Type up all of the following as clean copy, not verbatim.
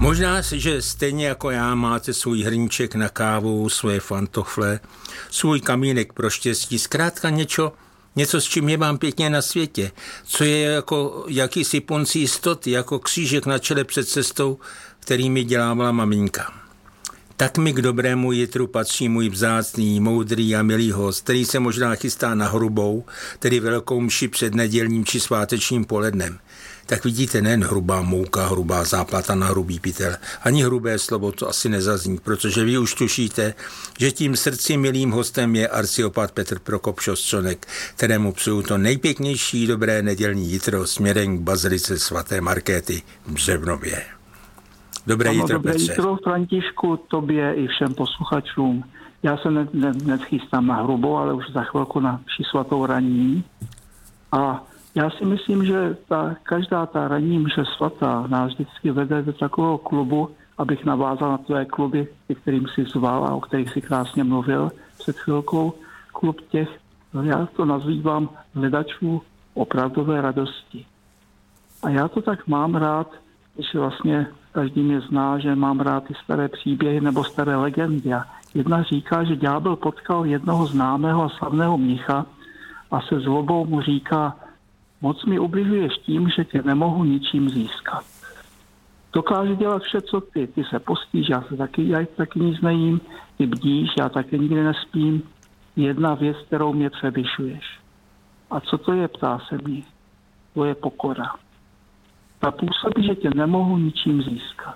Možná, že stejně jako já máte svůj hrníček na kávu, svoje fantofle, svůj kamínek pro štěstí, zkrátka něco, s čím je vám pěkně na světě, co je jako jakýsi punc jistoty, jako křížek na čele před cestou, který mi dělávala maminka. Tak mi k dobrému jitru patří můj vzácný, moudrý a milý host, který se možná chystá na hrubou, tedy velkou mši před nedělním či svátečním polednem. Tak vidíte, nejen hrubá mouka, hrubá záplata na hrubý pytel, ani hrubé slovo to asi nezazní, protože vy už tušíte, že tím srdci milým hostem je arciopat Petr Prokop Šostřonek, kterému přeju to nejpěknější dobré nedělní jitro směrem k bazilice svaté Markéty v Břevnově. Dobré jitro, Petře. Dobré jitro, Františku, tobě i všem posluchačům. Já se nechystám na hrubou, ale už za chvilku na mši svatou ranní. A já si myslím, že každá ta ranní mše svatá nás vždycky vede do takového klubu, abych navázal na tvé kluby, kterým si zval a o kterých si krásně mluvil před chvilkou. Klub těch, já to nazývám hledačů opravdové radosti. A já to tak mám rád, když vlastně každý mě zná, že mám rád ty staré příběhy nebo staré legendy. A jedna říká, že ďábel potkal jednoho známého a slavného mnicha a se zlobou mu říká: moc mi ubližuješ tím, že tě nemohu ničím získat. Dokážu dělat vše, co ty. Ty se postíš, já taky nic nejím, ty bdíš, já taky nikdy nespím. Jedna věc, kterou mě převyšuješ. A co to je, ptá se mě? To je pokora. Ta působí, že tě nemohu ničím získat.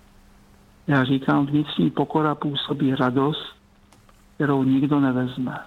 Já říkám, vnitřní pokora působí radost, kterou nikdo nevezme.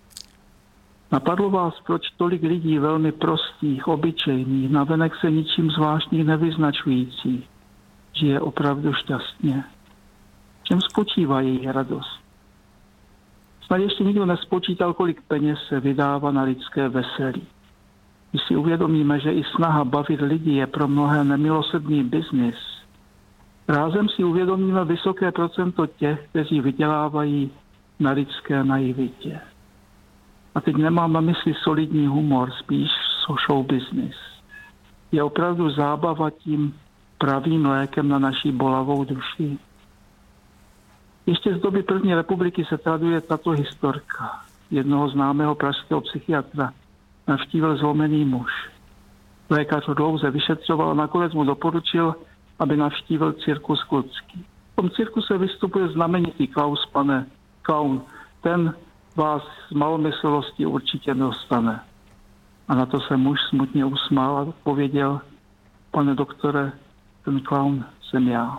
Napadlo vás, proč tolik lidí velmi prostých, obyčejných, navenek se ničím zvláštních nevyznačujících, žije opravdu šťastně? V čem spočívá jejich radost? Snad ještě nikdo nespočítal, kolik peněz se vydává na lidské veselí. Když si uvědomíme, že i snaha bavit lidi je pro mnohé nemilosrdný biznis, rázem si uvědomíme vysoké procento těch, kteří vydělávají na lidské naivitě. A teď nemám na mysli solidní humor, spíš show business. Je opravdu zábava tím pravým lékem na naší bolavou duši. Ještě z doby první republiky se traduje tato historka. Jednoho známého pražského psychiatra navštívil zlomený muž. Lékař ho dlouze vyšetřoval a nakonec mu doporučil, aby navštívil cirkus Kludský. V tom cirkuse vystupuje znamenitý Klaus, pane Klaun. Ten vás z malomyslosti určitě dostane. A na to se muž smutně usmál a odpověděl: pane doktore, ten klaun jsem já.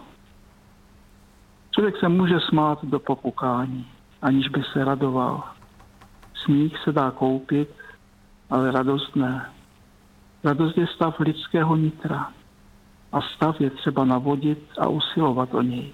Člověk se může smát do popukání, aniž by se radoval. Smích se dá koupit, ale radost ne. Radost je stav lidského nitra. A stav je třeba navodit a usilovat o něj.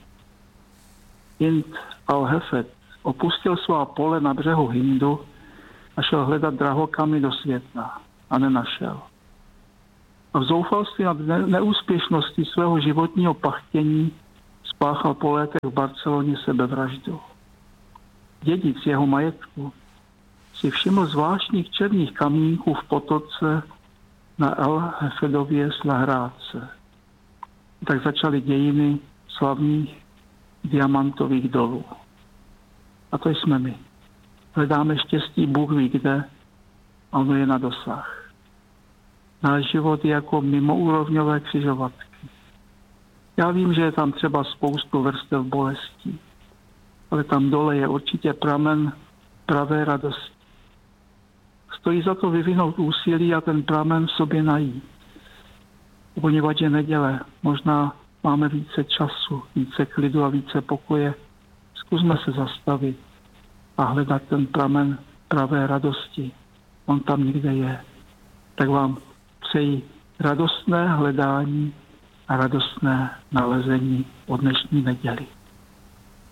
Hind al-Hefet opustil svá pole na břehu Hindu a šel hledat drahokamy do světa a nenašel. A v zoufalství nad neúspěšností svého životního pachtění spáchal po létech v Barceloně sebevraždu. Dědic jeho majetku si všiml zvláštních černých kamínků v potoce na El-Hefedově Slahrádce. Tak začaly dějiny slavných diamantových dolů. A to jsme my. Hledáme štěstí, Bůh ví kde, a ono je na dosah. Náš život je jako mimoúrovňové křižovatky. Já vím, že je tam třeba spoustu vrstev bolestí, ale tam dole je určitě pramen pravé radosti. Stojí za to vyvinout úsilí a ten pramen v sobě najít. Poněvadž je neděle, možná máme více času, více klidu a více pokoje. Zkusme se zastavit a hledat ten pramen pravé radosti. On tam někde je. Tak vám přeji radostné hledání a radostné nalezení od dnešní neděli.